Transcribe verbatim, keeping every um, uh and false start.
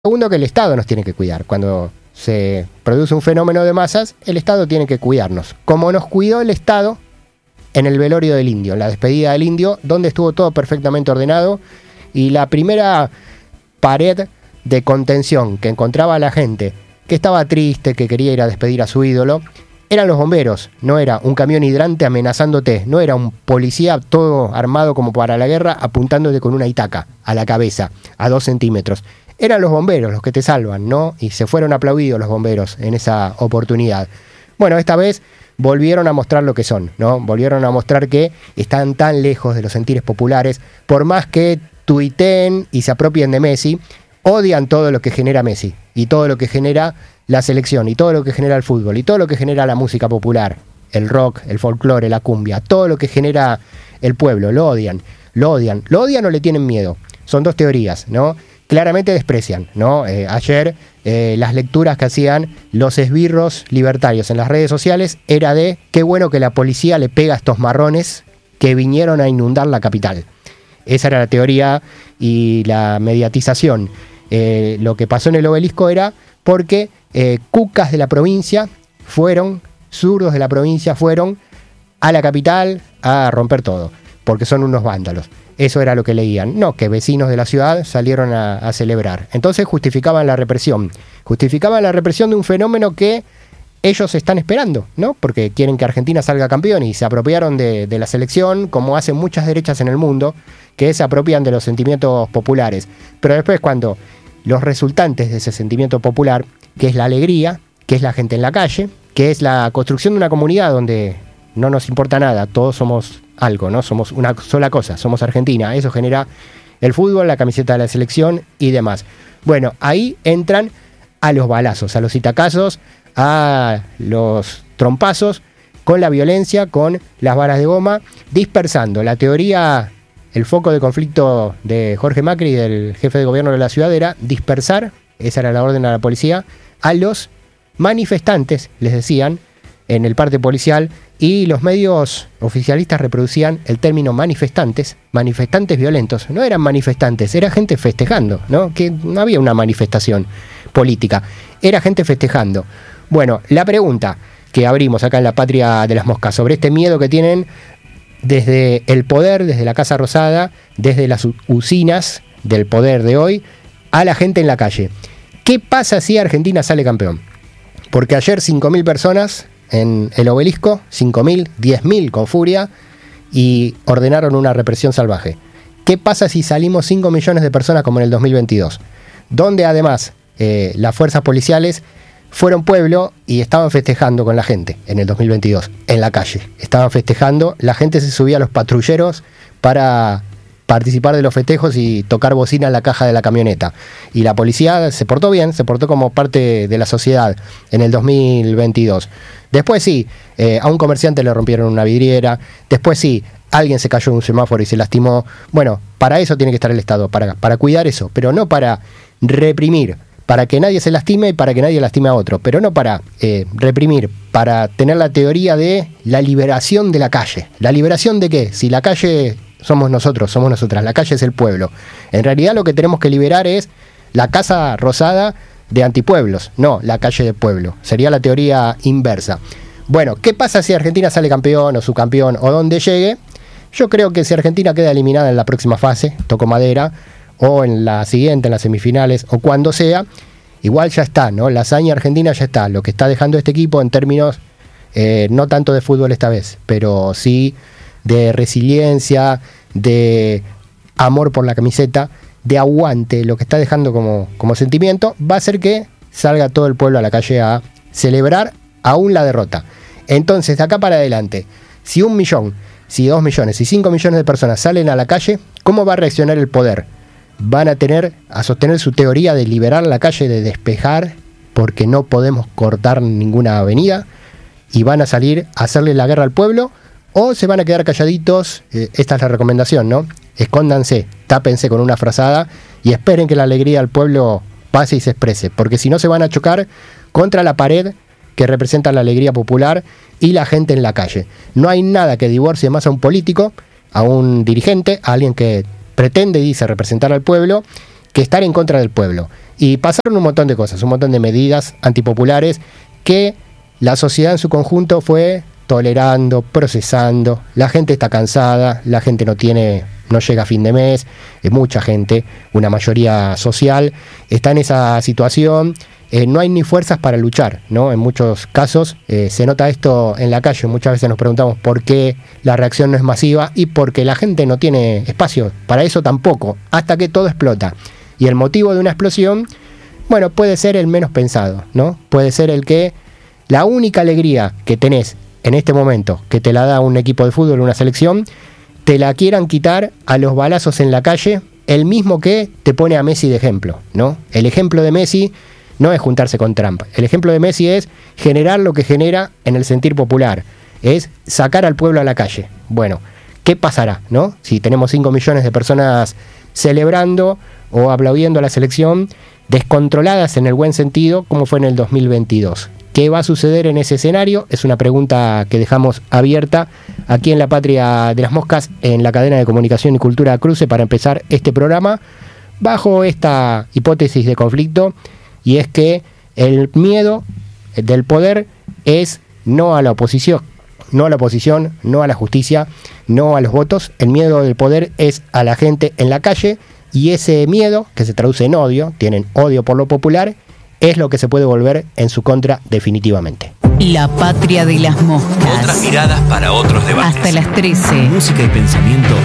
Segundo, que el Estado nos tiene que cuidar. Cuando se produce un fenómeno de masas, el Estado tiene que cuidarnos. Como nos cuidó el Estado en el velorio del indio, en la despedida del indio, donde estuvo todo perfectamente ordenado. Y la primera pared de contención que encontraba la gente, que estaba triste, que quería ir a despedir a su ídolo, eran los bomberos. No era un camión hidrante amenazándote, no era un policía todo armado como para la guerra apuntándote con una itaca a la cabeza, a dos centímetros. Eran los bomberos los que te salvan, ¿no? Y se fueron aplaudidos los bomberos en esa oportunidad. Bueno, esta vez volvieron a mostrar lo que son, ¿no? Volvieron a mostrar que están tan lejos de los sentires populares, por más que tuiteen y se apropien de Messi, odian todo lo que genera Messi, y todo lo que genera la selección, y todo lo que genera el fútbol, y todo lo que genera la música popular, el rock, el folclore, la cumbia, todo lo que genera el pueblo, lo odian, lo odian, lo odian o le tienen miedo. Son dos teorías, ¿no? Claramente desprecian, ¿no? Eh, ayer eh, las lecturas que hacían los esbirros libertarios en las redes sociales era de qué bueno que la policía le pega a estos marrones que vinieron a inundar la capital. Esa era la teoría y la mediatización. Eh, lo que pasó en el Obelisco era porque eh, cucas de la provincia fueron, zurdos de la provincia fueron a la capital a romper todo, porque son unos vándalos. Eso era lo que leían. No, que vecinos de la ciudad salieron a, a celebrar. Entonces justificaban la represión. Justificaban la represión de un fenómeno que ellos están esperando, ¿no? Porque quieren que Argentina salga campeón y se apropiaron de, de la selección, como hacen muchas derechas en el mundo, que se apropian de los sentimientos populares. Pero después, cuando los resultantes de ese sentimiento popular, que es la alegría, que es la gente en la calle, que es la construcción de una comunidad donde no nos importa nada, todos somos algo, ¿no? Somos una sola cosa, somos Argentina. Eso genera el fútbol, la camiseta de la selección y demás. Bueno, ahí entran a los balazos, a los itacazos, a los trompazos, con la violencia, con las balas de goma, dispersando. La teoría, el foco de conflicto de Jorge Macri, del jefe de gobierno de la ciudad, era dispersar, esa era la orden a la policía, a los manifestantes, les decían, en el parte policial, y los medios oficialistas reproducían el término manifestantes, manifestantes violentos. No eran manifestantes, era gente festejando, ¿no? Que no había una manifestación política, era gente festejando. Bueno, la pregunta que abrimos acá en La Patria de las Moscas sobre este miedo que tienen desde el poder, desde la Casa Rosada, desde las usinas del poder de hoy, a la gente en la calle. ¿Qué pasa si Argentina sale campeón? Porque ayer cinco mil personas en el Obelisco, cinco mil, diez mil con furia, y ordenaron una represión salvaje. ¿Qué pasa si salimos cinco millones de personas como en el dos mil veintidós? Donde además eh, las fuerzas policiales fueron pueblo y estaban festejando con la gente en el dos mil veintidós, en la calle. Estaban festejando, la gente se subía a los patrulleros para participar de los festejos y tocar bocina en la caja de la camioneta. Y la policía se portó bien, se portó como parte de la sociedad en el dos mil veintidós. Después sí, eh, a un comerciante le rompieron una vidriera. Después sí, alguien se cayó en un semáforo y se lastimó. Bueno, para eso tiene que estar el Estado, para, para cuidar eso, pero no para reprimir, para que nadie se lastime y para que nadie lastime a otro, pero no para eh, reprimir, para tener la teoría de la liberación de la calle. ¿La liberación de qué? Si la calle somos nosotros, somos nosotras, la calle es el pueblo. En realidad lo que tenemos que liberar es la Casa Rosada de antipueblos, no la calle del pueblo. Sería la teoría inversa. Bueno, ¿qué pasa si Argentina sale campeón o subcampeón o donde llegue? Yo creo que si Argentina queda eliminada en la próxima fase, toco madera, o en la siguiente, en las semifinales, o cuando sea, igual ya está, ¿no? La hazaña argentina ya está. Lo que está dejando este equipo en términos, eh, no tanto de fútbol esta vez, pero sí de resiliencia, de amor por la camiseta, de aguante, lo que está dejando como, como sentimiento, va a hacer que salga todo el pueblo a la calle a celebrar aún la derrota. Entonces, de acá para adelante, si un millón, si dos millones, si cinco millones de personas salen a la calle, ¿cómo va a reaccionar el poder? Van a tener, a sostener su teoría de liberar la calle, de despejar, porque no podemos cortar ninguna avenida, y van a salir a hacerle la guerra al pueblo, o se van a quedar calladitos. Eh, esta es la recomendación, ¿no? Escóndanse, tápense con una frazada y esperen que la alegría del pueblo pase y se exprese, porque si no se van a chocar contra la pared que representa la alegría popular y la gente en la calle. No hay nada que divorcie más a un político, a un dirigente, a alguien que pretende y dice representar al pueblo, que estar en contra del pueblo. Y pasaron un montón de cosas, un montón de medidas antipopulares que la sociedad en su conjunto fue tolerando, procesando. La gente está cansada, la gente no tiene, no llega a fin de mes, mucha gente, una mayoría social, está en esa situación. Eh, no hay ni fuerzas para luchar, ¿no? En muchos casos eh, se nota esto en la calle. Muchas veces nos preguntamos por qué la reacción no es masiva y porque la gente no tiene espacio para eso tampoco, hasta que todo explota. Y el motivo de una explosión, bueno, puede ser el menos pensado, ¿no? Puede ser el que la única alegría que tenés en este momento, que te la da un equipo de fútbol, una selección, te la quieran quitar a los balazos en la calle, el mismo que te pone a Messi de ejemplo, ¿no? El ejemplo de Messi no es juntarse con Trump. El ejemplo de Messi es generar lo que genera en el sentir popular, es sacar al pueblo a la calle. Bueno, ¿qué pasará, no? Si tenemos cinco millones de personas celebrando o aplaudiendo a la selección, descontroladas en el buen sentido, como fue en el dos mil veintidós. ¿Qué va a suceder en ese escenario? Es una pregunta que dejamos abierta aquí en La Patria de las Moscas, en la cadena de comunicación y cultura Cruce, para empezar este programa, bajo esta hipótesis de conflicto, y es que el miedo del poder es no a la oposición, no a la oposición, no a la justicia, no a los votos. El miedo del poder es a la gente en la calle, y ese miedo, que se traduce en odio, tienen odio por lo popular, es lo que se puede volver en su contra definitivamente. La Patria de las Moscas. Otras miradas para otros debates. Hasta las trece. Música y pensamiento